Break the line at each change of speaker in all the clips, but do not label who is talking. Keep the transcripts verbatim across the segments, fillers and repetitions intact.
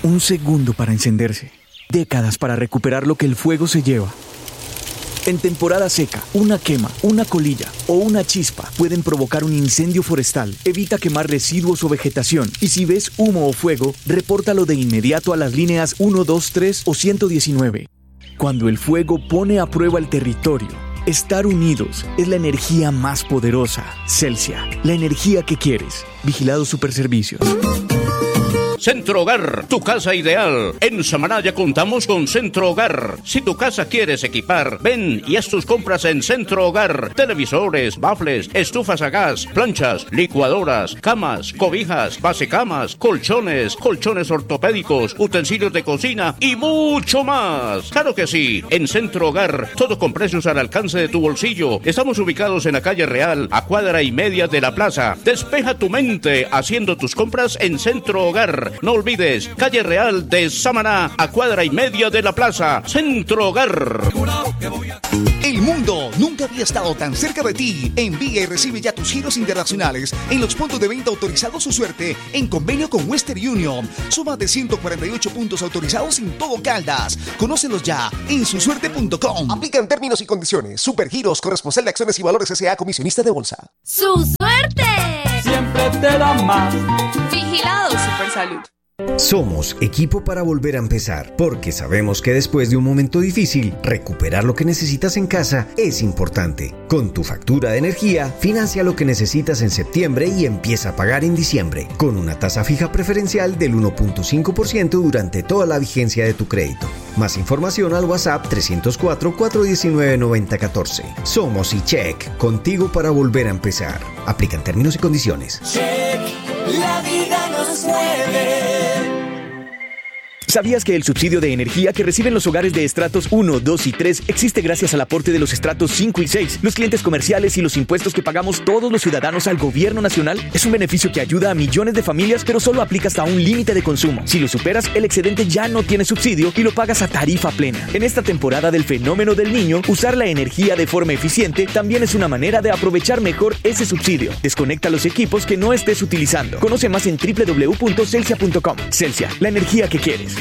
Un segundo para encenderse. Décadas para recuperar lo que el fuego se lleva. En temporada seca, una quema, una colilla o una chispa pueden provocar un incendio forestal. Evita quemar residuos o vegetación. Y si ves humo o fuego, repórtalo de inmediato a las líneas uno dos tres o ciento diecinueve. Cuando el fuego pone a prueba el territorio, estar unidos es la energía más poderosa. Celsia, la energía que quieres. Vigilado Superservicios.
Centro Hogar, tu casa ideal. En Samaná ya contamos con Centro Hogar. Si tu casa quieres equipar, ven y haz tus compras en Centro Hogar. Televisores, baffles, estufas a gas, planchas, licuadoras, camas, cobijas, basecamas, colchones, colchones ortopédicos, utensilios de cocina y mucho más. Claro que sí, en Centro Hogar, todo con precios al alcance de tu bolsillo. Estamos ubicados en la calle Real, a cuadra y media de la plaza. Despeja tu mente haciendo tus compras en Centro Hogar. No olvides, calle Real de Samaná, a cuadra y media de la plaza, Centro Hogar.
El mundo nunca había estado tan cerca de ti. Envía y recibe ya tus giros internacionales en los puntos de venta autorizados Su Suerte en convenio con Western Union. Suma de ciento cuarenta y ocho puntos autorizados en todo Caldas. Conócelos ya en su suerte punto com. Aplican términos y condiciones. Supergiros, corresponsal de acciones y valores S A, comisionista de bolsa.
¡Su suerte!
Siempre te da más.
Vigilado Supersalud.
Somos equipo para volver a empezar, porque sabemos que después de un momento difícil, recuperar lo que necesitas en casa es importante. Con tu factura de energía, financia lo que necesitas en septiembre y empieza a pagar en diciembre, con una tasa fija preferencial del uno punto cinco por ciento durante toda la vigencia de tu crédito. Más información al WhatsApp trescientos cuatro, cuatrocientos diecinueve, noventa catorce. Somos eCheck, contigo para volver a empezar. Aplican términos y condiciones.
Check, la vida nos mueve.
¿Sabías que el subsidio de energía que reciben los hogares de estratos uno, dos y tres existe gracias al aporte de los estratos cinco y seis, los clientes comerciales y los impuestos que pagamos todos los ciudadanos al gobierno nacional? Es un beneficio que ayuda a millones de familias, pero solo aplica hasta un límite de consumo. Si lo superas, el excedente ya no tiene subsidio y lo pagas a tarifa plena. En esta temporada del fenómeno del Niño, usar la energía de forma eficiente también es una manera de aprovechar mejor ese subsidio. Desconecta los equipos que no estés utilizando. Conoce más en doble u doble u doble u punto celsia punto com. Celsia, la energía que quieres.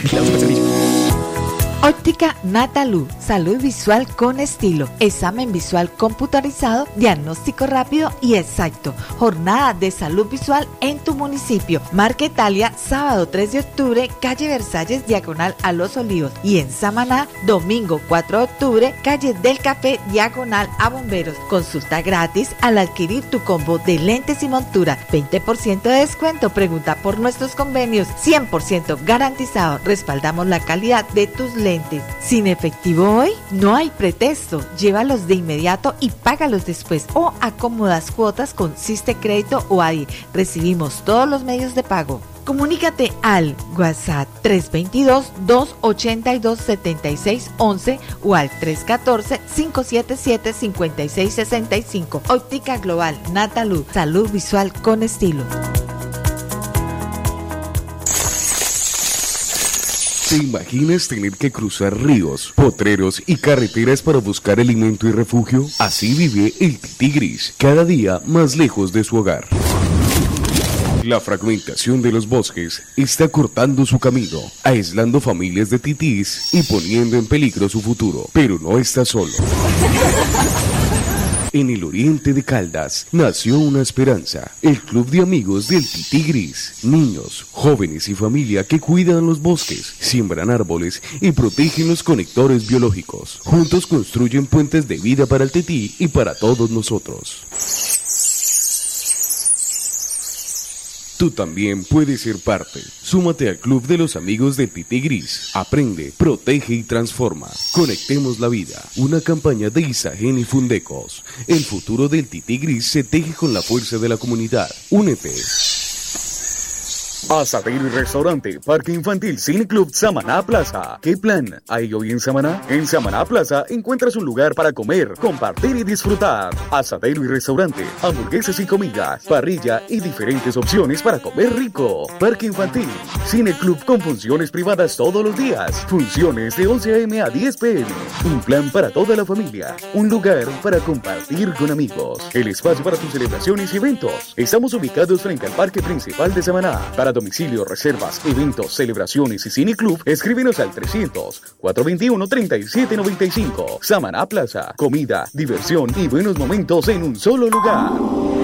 Óptica Natalú, salud visual con estilo, examen visual computarizado, diagnóstico rápido y exacto, jornada de salud visual en tu municipio. Marca Italia, sábado tres de octubre, calle Versalles, diagonal a Los Olivos, y en Samaná, domingo cuatro de octubre, calle del Café, diagonal a Bomberos. Consulta gratis al adquirir tu combo de lentes y montura, veinte por ciento de descuento. Pregunta por nuestros convenios, cien por ciento garantizado. Respaldamos la calidad de tus lentes. Sin efectivo hoy, no hay pretexto. Llévalos de inmediato y págalos después, o acomodas cuotas con Siste Crédito o A D I. Recibimos todos los medios de pago. Comunícate al WhatsApp tres dos dos, dos ocho dos, siete seis uno uno o al tres uno cuatro, cinco siete siete, cinco seis seis cinco. Óptica Global Natalú, salud visual con estilo.
¿Te imaginas tener que cruzar ríos, potreros y carreteras para buscar alimento y refugio? Así vive el tití gris, cada día más lejos de su hogar. La fragmentación de los bosques está cortando su camino, aislando familias de titís y poniendo en peligro su futuro. Pero no está solo. En el oriente de Caldas nació una esperanza, el Club de Amigos del Tití Gris. Niños, jóvenes y familia que cuidan los bosques, siembran árboles y protegen los conectores biológicos. Juntos construyen puentes de vida para el tití y para todos nosotros. Tú también puedes ser parte. Súmate al Club de los Amigos del Tití Gris. Aprende, protege y transforma. Conectemos la vida. Una campaña de Isagen y Fundecos. El futuro del Tití Gris se teje con la fuerza de la comunidad. Únete.
Asadero y restaurante, Parque Infantil Cine Club Samaná Plaza. ¿Qué plan hay hoy en Samaná? En Samaná Plaza encuentras un lugar para comer, compartir y disfrutar. Asadero y restaurante, hamburguesas y comidas, parrilla y diferentes opciones para comer rico. Parque Infantil Cine Club con funciones privadas todos los días. Funciones de once a eme a diez pe eme. Un plan para toda la familia. Un lugar para compartir con amigos. El espacio para tus celebraciones y eventos. Estamos ubicados frente al Parque Principal de Samaná. Para Para domicilio, reservas, eventos, celebraciones y cine club, escríbenos al trescientos, cuatrocientos veintiuno, treinta y siete noventa y cinco. Samaná Plaza. Comida, diversión y buenos momentos en un solo lugar.